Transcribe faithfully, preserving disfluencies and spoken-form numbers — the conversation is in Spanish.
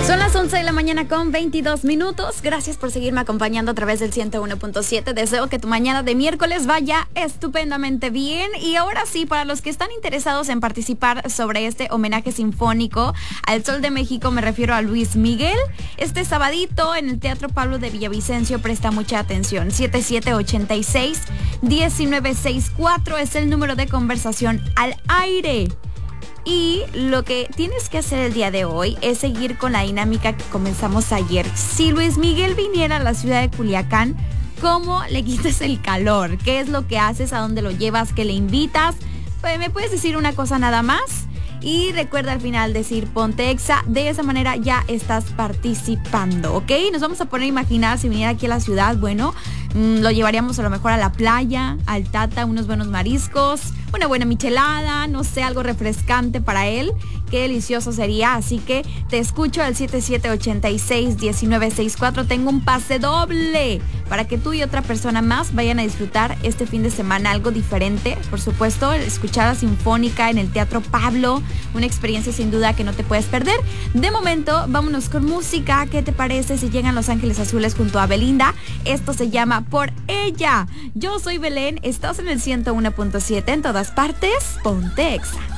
Son las once de la mañana con veintidós minutos. Gracias por seguirme acompañando a través del ciento uno punto siete. Deseo que tu mañana de miércoles vaya estupendamente bien. Y ahora sí, para los que están interesados en participar sobre este homenaje sinfónico al Sol de México, me refiero a Luis Miguel. Este sabadito en el Teatro Pablo de Villavicencio, presta mucha atención. siete siete ocho seis, uno nueve seis cuatro es el número de conversación al aire. Y lo que tienes que hacer el día de hoy es seguir con la dinámica que comenzamos ayer. Si Luis Miguel viniera a la ciudad de Culiacán, ¿cómo le quitas el calor? ¿Qué es lo que haces? ¿A dónde lo llevas? ¿Qué le invitas? Pues me puedes decir una cosa nada más. Y recuerda al final decir Ponte Exa. De esa manera ya estás participando, ¿ok? Nos vamos a poner a imaginar si viniera aquí a la ciudad. Bueno, mmm, lo llevaríamos a lo mejor a la playa, al Tata, unos buenos mariscos, una buena michelada, no sé, algo refrescante para él. Qué delicioso sería. Así que te escucho al siete siete ocho seis, uno nueve seis cuatro. Tengo un pase doble para que tú y otra persona más vayan a disfrutar este fin de semana algo diferente. Por supuesto, escuchar la Sinfónica en el Teatro Pablo, una experiencia sin duda que no te puedes perder. De momento, vámonos con música. ¿Qué te parece si llegan Los Ángeles Azules junto a Belinda? Esto se llama Por Ella. Yo soy Belén, estás en el ciento uno punto siete, en todas partes, Ponte Exa.